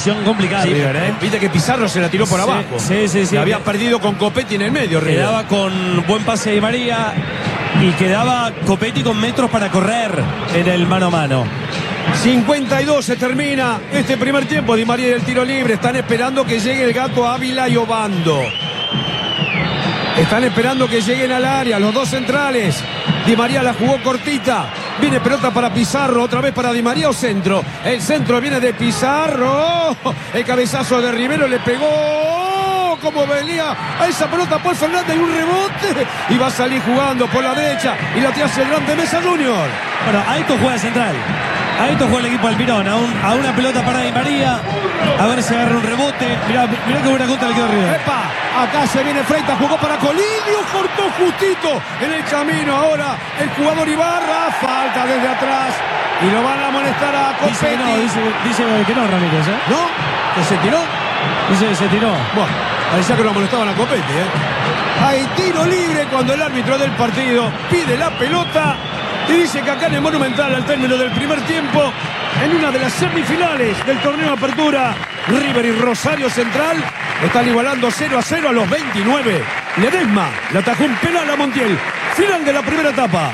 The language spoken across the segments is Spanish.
posición complicada, Sí, River, ¿eh? Viste que Pizarro se la tiró por abajo. Sí. La había perdido con Copetti en el medio, River. Quedaba con buen pase de Di María y quedaba Copetti con metros para correr en el mano a mano. 52 se termina este primer tiempo. Di María y el tiro libre. Están esperando que llegue el Gato Ávila y Obando. Están esperando que lleguen al área los dos centrales. Di María la jugó cortita. Viene pelota para Pizarro, otra vez para Di María o centro. El centro viene de Pizarro. El cabezazo de Rivero le pegó. Como venía a esa pelota Paul Fernández y un rebote. Y va a salir jugando por la derecha. Y la tira hacia el grande Mesa Junior. Bueno, a esto juega central. A esto juega el equipo Almirón. A una pelota para Di María. A ver si agarra un rebote. Mirá qué buena contra le quedó River. ¡Epa! Acá se viene Freitas, jugó para Colidio, cortó justito en el camino. Ahora el jugador Ibarra, falta desde atrás. Y lo van a molestar a Copetti. Dice que no, Ramírez, ¿eh? ¿No? ¿Que se tiró? Dice que se tiró. Bueno, parecía que lo molestaban a Copetti, ¿eh? Hay tiro libre cuando el árbitro del partido pide la pelota. Y dice que acá en el Monumental, al término del primer tiempo, en una de las semifinales del torneo Apertura, River y Rosario Central están igualando 0-0 a los 29. Ledesma le atajó un penal a Montiel. Final de la primera etapa.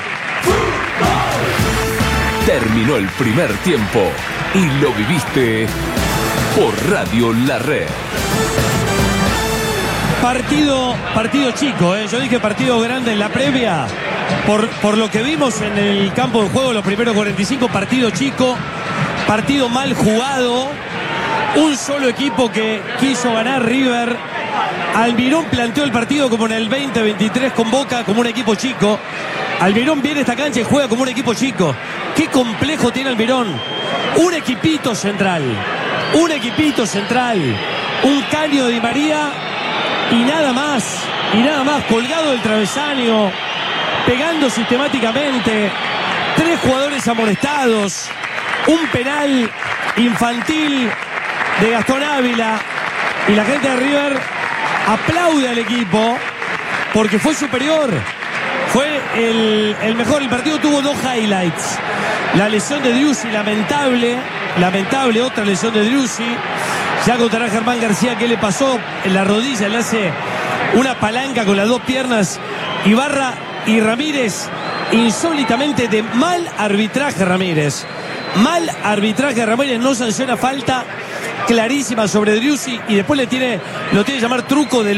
Terminó el primer tiempo y lo viviste por Radio La Red. Partido chico, ¿eh? Yo dije partido grande en la previa. Por lo que vimos en el campo de juego los primeros 45, partido chico, partido mal jugado, un solo equipo que quiso ganar, River. Almirón planteó el partido como en el 2023 con Boca, como un equipo chico. Almirón viene a esta cancha y juega como un equipo chico. Qué complejo tiene Almirón. Un equipito central, un caño de Di María y nada más, colgado del travesaño, pegando sistemáticamente, 3 jugadores amonestados, un penal infantil de Gastón Ávila, y la gente de River aplaude al equipo porque fue superior, fue el mejor. El partido tuvo 2 highlights: la lesión de Driussi, lamentable otra lesión de Driussi. Ya contará Germán García qué le pasó en la rodilla, le hace una palanca con las 2 piernas. Ibarra y Ramírez, insólitamente de mal arbitraje Ramírez, no sanciona falta clarísima sobre Driussi y después lo tiene que llamar truco del